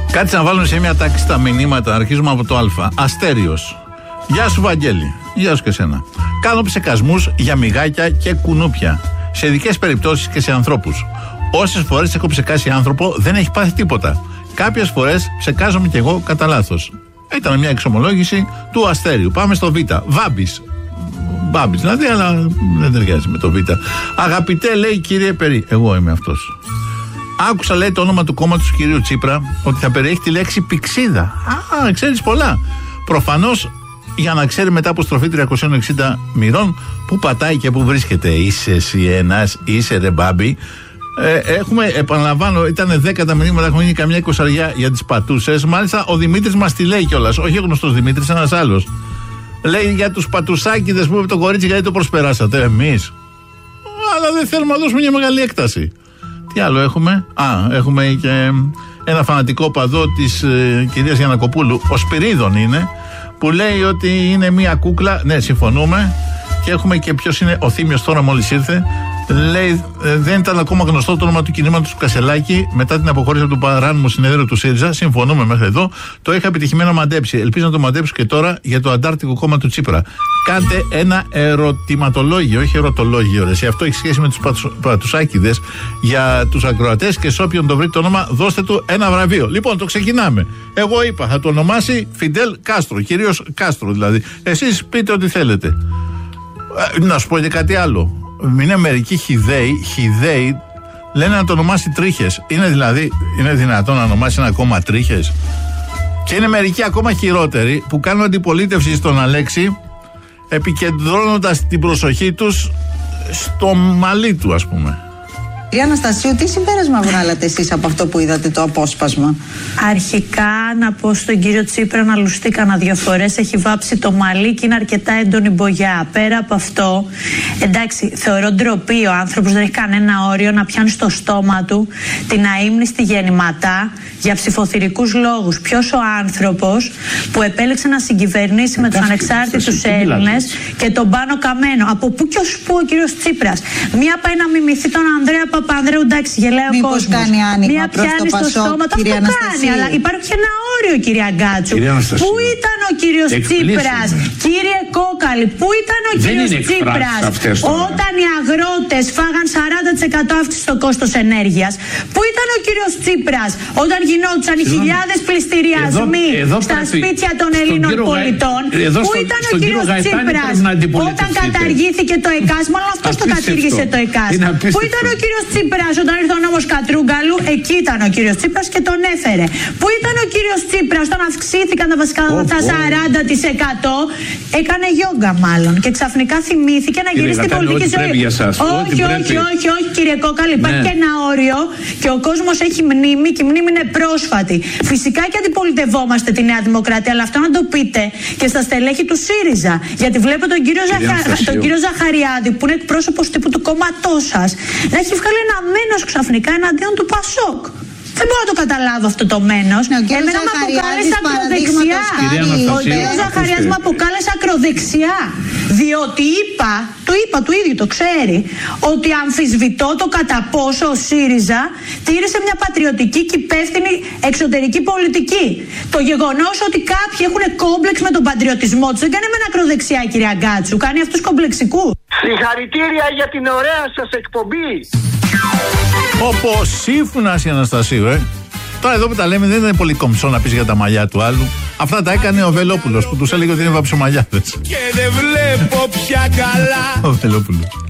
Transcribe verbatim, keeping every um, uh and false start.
Κάτσε να βάλουμε σε μια τάξη τα μηνύματα. Αρχίζουμε από το Α. Αστέριος. Γεια σου, Βαγγέλη. Γεια σου και σένα. Κάνω ψεκασμούς για μυγάκια και κουνούπια. Σε ειδικές περιπτώσεις και σε ανθρώπους. Όσες φορές έχω ψεκάσει άνθρωπο, δεν έχει πάθει τίποτα. Κάποιες φορές ψεκάζομαι κι εγώ κατά λάθος. Ήταν μια εξομολόγηση του Αστέριου. Πάμε στο Β. Βάμπης. Βάμπης δηλαδή, αλλά δεν ταιριάζει με το Β. Αγαπητέ, λέει, κύριε Περί. Εγώ είμαι αυτός. Άκουσα, λέει, το όνομα του κόμματος του κυρίου Τσίπρα ότι θα περιέχει τη λέξη πηξίδα. Α, ξέρεις πολλά. Προφανώς για να ξέρει μετά από στροφή τριακόσιων εξήντα μοιρών που πατάει και που βρίσκεται. Είσαι εσύ ένας, είσαι ρε Μπάμπη. Ε, έχουμε, επαναλαμβάνω, ήταν δέκα τα μηνύματα, έχουμε γίνει καμιά εικοσαριά για τις πατούσες. Μάλιστα, ο Δημήτρης μας τη λέει κιόλας. Όχι ο γνωστός Δημήτρης, ένας άλλος. Λέει για τους πατουσάκηδες που είπε το κορίτσι, γιατί το προσπεράσατε εμείς. Αλλά δεν θέλουμε να δώσουμε μια μεγάλη έκταση. Τι άλλο έχουμε? Α, έχουμε και ένα φανατικό παδό της ε, κυρίας Γιαννακοπούλου. Ο Σπυρίδων είναι, που λέει ότι είναι μια κούκλα. Ναι, συμφωνούμε. Και έχουμε και ποιος είναι ο Θήμιος τώρα, μόλις ήρθε. Λέει, ε, δεν ήταν ακόμα γνωστό το όνομα του κινήματος του Κασελάκη μετά την αποχώρηση από το παράνομο συνέδριο του ΣΥΡΙΖΑ. Συμφωνούμε μέχρι εδώ. Το είχα επιτυχημένο μαντέψει. Ελπίζω να το μαντέψω και τώρα για το αντάρτικο κόμμα του Τσίπρα. Κάντε ένα ερωτηματολόγιο, όχι ερωτολόγιο. Ρε. Αυτό έχει σχέση με τους πατουσάκηδες για τους ακροατές και σε όποιον το βρει το όνομα, δώστε του ένα βραβείο. Λοιπόν, το ξεκινάμε. Εγώ είπα, θα το ονομάσει Φιντέλ Κάστρο, κυρίως Κάστρο δηλαδή. Εσείς πείτε ό,τι θέλετε. Ε, να σου πω και κάτι άλλο. Είναι μερικοί χιδαίοι, χιδαίοι λένε να το ονομάσει Τρίχες. Είναι δηλαδή, είναι δυνατόν να ονομάσει ένα κόμμα Τρίχες? Και είναι μερικοί ακόμα χειρότεροι που κάνουν αντιπολίτευση στον Αλέξη, επικεντρώνοντας την προσοχή τους στο μαλλί του, ας πούμε. Κυρία Αναστασίου, τι συμπέρασμα βγάλατε εσείς από αυτό που είδατε το απόσπασμα? Αρχικά να πω στον κύριο Τσίπρα να λουστεί κανένα δύο φορές. Έχει βάψει το μαλλί και είναι αρκετά έντονη μπογιά. Πέρα από αυτό, εντάξει, θεωρώ ντροπή ο άνθρωπος, δεν έχει κανένα όριο να πιάνει στο στόμα του την αείμνηστη γεννηματά για ψηφοθυρικούς λόγους. Ποιος ο άνθρωπος που επέλεξε να συγκυβερνήσει με τους ανεξάρτητους Έλληνες και τον Πάνο Καμένο? Από πού και ως πού ο κύριος Τσίπρας? Μία πάει να μιμηθεί τον Ανδρέα Παπανδρέου, εντάξει, γελάει ο κόσμος. Κάνει άνοιγμα. Μία πιάνει στο στόμα του, αυτό κάνει. Αλλά υπάρχει ένα όριο, κυρία Γκάτσου. Πού ήταν ο κύριος Τσίπρας, κύριε Κόκαλη, πού ήταν ο κύριος Τσίπρας όταν οι αγρότες φάγαν σαράντα τοις εκατό αύξηση στο κόστος ενέργειας? Πού ήταν ο κύριος Τσίπρας όταν γινόντουσαν οι χιλιάδες πληστηριασμοί στα σπίτια των Ελλήνων πολιτών? Πού ήταν ο κύριος Τσίπρας όταν καταργήθηκε το ΕΚΑΣ? Μάλλον αυτός το κατήργησε το ΕΚΑΣ. Πού ήταν ο κύριος Τσίπρας όταν ήρθε ο νόμος Κατρούγκαλου? Εκεί ήταν ο κύριος Τσίπρας και τον έφερε. Πού ήταν ο κύριος Τσίπρας όταν αυξήθηκαν τα βασικά αγαθά σαράντα τοις εκατό? Έκανε γιόγκα μάλλον και ξαφνικά θυμήθηκε να γυρίσει την πολιτική ζωή. Όχι, όχι, όχι, όχι, κύριε Κόκαλη, υπάρχει και ένα όριο και ο κόσμος έχει μνήμη και η μνήμη είναι πρόσφατη. Φυσικά και αντιπολιτευόμαστε τη Νέα Δημοκρατία, αλλά αυτό να το πείτε και στα στελέχη του ΣΥΡΙΖΑ. Γιατί βλέπω τον κύριο, Ζαχα... τον κύριο Ζαχαριάδη, που είναι εκπρόσωπος τύπου του κόμματός σας, να έχει βγάλει ένα μένος ξαφνικά εναντίον του Πασόκ. Δεν μπορώ να το καταλάβω αυτό το μένος. Ναι, εμένα με αποκάλεσε ακροδεξιά. Ο κύριος Ζαχαριάδης με αποκάλεσε ακροδεξιά. Διότι είπα, το είπα του ίδιου, το ξέρει, ότι αμφισβητώ το κατά πόσο ο ΣΥΡΙΖΑ τήρησε μια πατριωτική και υπεύθυνη εξωτερική πολιτική. Το γεγονός ότι κάποιοι έχουν κόμπλεξ με τον πατριωτισμό τους δεν κάνει με ακροδεξιά, κυρία Γκάτσου, κάνει αυτούς κομπλεξικούς. Συγχαρητήρια για την ωραία σας εκπομπή. Όπως σύμφωνα η Αναστασίου, ε. Τώρα εδώ που τα λέμε δεν ήταν πολύ κομψό να πεις για τα μαλλιά του άλλου. Αυτά τα έκανε ο Βελόπουλος που τους έλεγε ότι είναι βαψομαλιάδες. Και δεν βλέπω πια καλά. Ο Βελόπουλος.